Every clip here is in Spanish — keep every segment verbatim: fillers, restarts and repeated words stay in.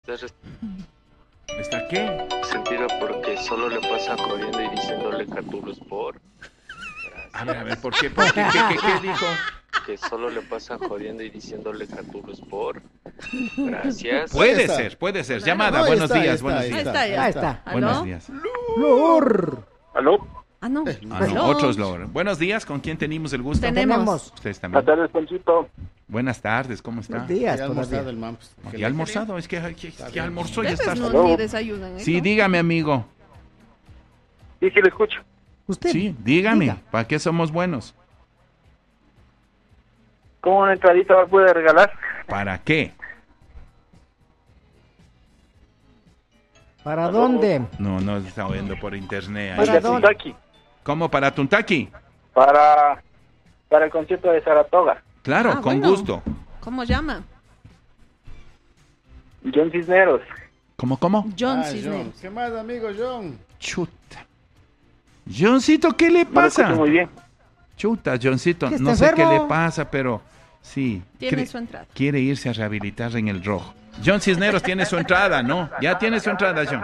está ¿Está qué? sentido porque solo le pasa corriendo y diciéndole Catulo Sport. A ver, a ver, ¿por qué? ¿Por qué? ¿Qué, qué, qué dijo? Que solo le pasa jodiendo y diciéndole Catulo Sport. Gracias. Puede está. ser, puede ser. Claro. Llamada, No, ahí buenos está, ahí días, está, buenos ahí días. Ahí está, ya Ahí está. está. Buenos ¿Aló? días. Lor. ¿Aló? Ah, no. Ah, no, otros Lor. Buenos días, ¿con quién tenemos el gusto? Tenemos. Ustedes también. Buenas tardes, Ponchito. Buenas tardes, ¿cómo está? Ya Buenos días, almorzado todavía. el man. pues, que ¿Ya le- almorzado? Es que, que, que almorzó ya Ustedes está. no Aló. ni desayunan, ¿eh? Sí, ¿no? dígame, amigo. Sí, sí, le escucho. Usted. Sí, dígame. Diga. ¿Para qué somos buenos? ¿Cómo una entradita me puede regalar? ¿Para qué? ¿Para dónde? No, no está oyendo por internet. ahí. ¿Para De dónde? Tuntaki. ¿Cómo? ¿Para Tuntaki? Para, para el concierto de Saratoga. Claro, Ah, con bueno. gusto. ¿Cómo llama? John Cisneros. ¿Cómo, cómo? John Ah, Cisneros. John. ¿Qué más, amigo John? Chuta. Johncito, ¿qué le No lo pasa? escucho muy bien. Chuta, Johncito, ¿Que está no sé qué enfermo? le pasa, pero sí. Tiene cre- su entrada. Quiere irse a rehabilitar en el rojo. John Cisneros tiene su entrada, ¿no? Ya tiene su entrada, John.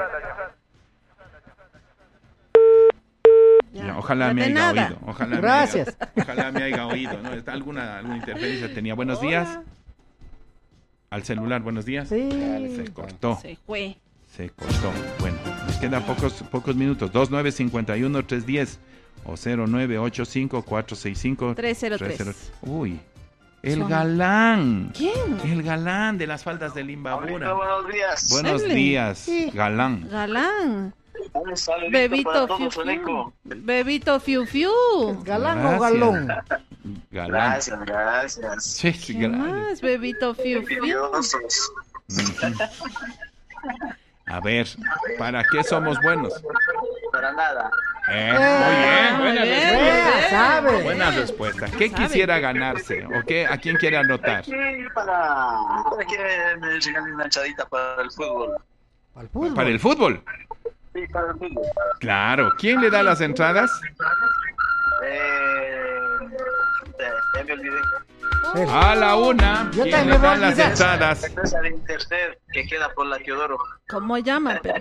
Ya, ojalá Ya me de haya nada. oído. Ojalá Gracias. Me haya, ojalá me haya oído. ¿No? ¿Está alguna, alguna interferencia tenía? Buenos días. Al celular, buenos días. Sí. Se cortó. Se fue. Se cortó. Bueno, nos quedan pocos, pocos minutos. dos nueve cinco uno tres uno cero o cero nueve ocho cinco cuatro seis cinco tres cero tres. Uy, el Son- galán. ¿Quién? El galán de las faldas de Limbabura. Buenos días. Buenos Dale. días, Sí. galán. Galán. Un saludito Bebito para Fiu todos, Fiu. Eneco. Bebito Fiu Fiu. ¿Galán Gracias. o galón? Galán. Gracias, gracias. Sí, sí, ¿Qué galán. más? Bebito Fiu Fiu. Envidiosos. Ujú. A ver, ¿para qué somos buenos? Para nada. Eh, muy bien, buena muy bien, respuesta. bien. sabe. Buena respuesta. ¿Qué Sabe. quisiera ganarse? ¿O qué? ¿A quién quiere anotar? Sí, para, para que me regalen una echadita para el fútbol. Al fútbol. ¿Para el fútbol? Sí, para el fútbol. Claro. ¿Quién le da las entradas? Eh, eh, ya me olvidé. Él. A la una. Yo ¿Quién también le me voy a da las olvidar. entradas? La empresa de Intercel que queda por la Teodoro. ¿Cómo llama? Pero?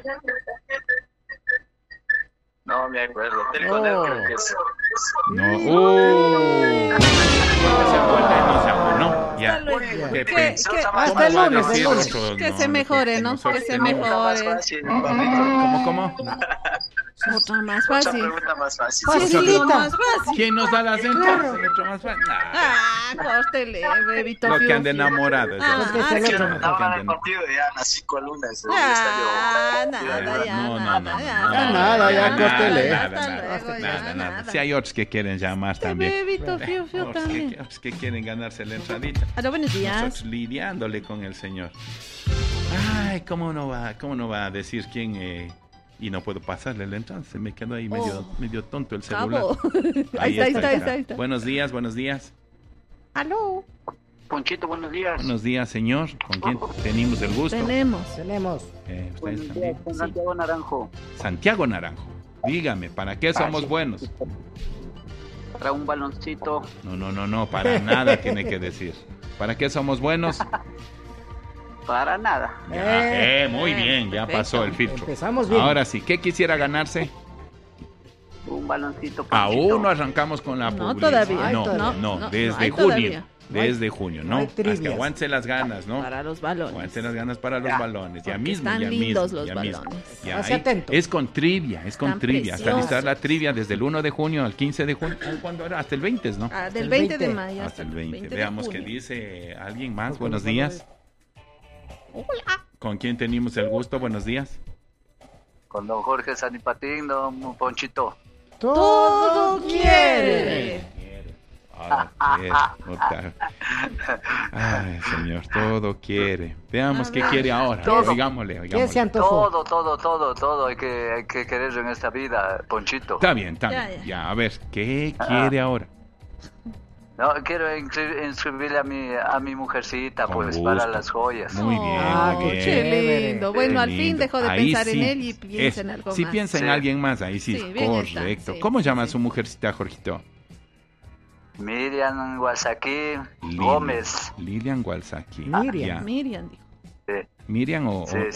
No me acuerdo. Telefonero Oh. creo que es. No. Uh. No se acuerda, no se acuerda. No, ya. Hasta luego. Qué Que- pena. que- ¿Cómo hasta el va a lunes, decir el lunes. otro? Que No, se mejore, ¿no? nosotros Que se tenemos- Pregunta más mejore. fácil, papito. ¿Cómo, cómo? Otra más Otra fácil. pregunta más fácil. Sí, Facilita. más fácil. ¿Quién nos da las entradas? El otro más fácil. Nah. Ah, córtele, bebito Lo Fiu que ande Fiu. enamorados. Ah, Es que es el sí. otro. Lo que Ahora ande el partido ya las cinco lunas. en el Ah, estadio. nada, ya, No, no, nada, no, ya, no, nada, no, Ya nada, ya nada, córtele. nada, Hasta nada, luego, ya, nada, nada. nada. Si hay otros que quieren llamar Este también. bebito Fiu Fiu Otros también. que, otros que quieren ganarse la entradita. Aló, buenos días. Nosotros lidiándole con el señor. Ay, ¿cómo no va, cómo no va a decir quién? eh, y no puedo pasarle la entrada. Se me quedó ahí medio, Oh. medio tonto el celular. Cabo. Ahí está, ahí está, ahí está, ahí está. Buenos días, buenos días. Aló. Ponchito, buenos días. Buenos días, señor. ¿Con quién tenemos el gusto? Tenemos. Tenemos. Eh, ustedes Buenos también. días, con Santiago Naranjo. Santiago Naranjo. Dígame, ¿para qué somos buenos? Para un baloncito. No, no, no, no, para nada tiene que decir. ¿Para qué somos buenos? Para nada. Ya, eh, muy Eh, bien, ya perfecto. pasó el filtro. Empezamos bien. Ahora sí, ¿qué quisiera ganarse? Un baloncito. Ponchito. Aún no arrancamos con la No, publicidad. todavía. No, Ay, no, no, no, desde hay junio. todavía. Desde junio, ¿no? no hay Hasta trivias. aguántense las ganas, ¿no? Para los balones. Aguántense las ganas para los Ya. balones. Ya Porque mismo, están ya lindos mismo, los ya mismo. balones. Ya Pase ahí. atento. Es con trivia, es con Están trivia. Hasta preciosos. listar la trivia desde el uno de junio al quince de junio. ¿Cuándo era? Hasta el veinte, ¿no? Ah, del el veinte de veinte. mayo Hasta el veinte. de Veamos qué junio. dice alguien más. Porque Buenos los días. Hola. ¿Con quién tenemos el gusto? Buenos días. Con don Jorge Sanipatín, don Ponchito. Todo quiere. Ah, quiere, otra. Ay, señor, todo quiere. Veamos A qué ver. quiere ahora. Todo. Oigámosle, ¿Qué se oigámosle. antojó? Todo, todo, todo, todo hay que, hay que querer en esta vida, Ponchito. Está bien, está Ya, bien. ya. Ya, a ver, ¿qué Ah. quiere ahora? No, quiero inscri- inscribirle a mi, a mi mujercita, Con pues, gusto. para las joyas. Muy bien, Ah, muy qué bien. Qué Chévere. lindo. Bueno, Qué al fin lindo. dejó de Ahí pensar sí, en él y piensa es- en algo Si más. piensa en Sí. alguien más, ahí sí, Sí, bien está, correcto. sí, ¿Cómo sí, llama sí. su mujercita, Jorgito? Miriam Guasaki Lilian. Gómez. Lilian Walsaki. Miriam. Ya. Miriam dijo. Sí, Miriam o, o- sí,